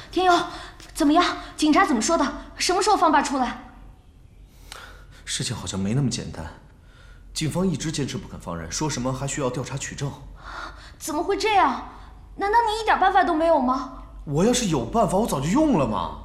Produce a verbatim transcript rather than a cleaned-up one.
天佑，怎么样？警察怎么说的？什么时候放爸出来？ 事情好像没那么简单，警方一直坚持不肯放人，说什么还需要调查取证。 怎么会这样？难道你一点办法都没有吗？ 我要是有办法，我早就用了嘛。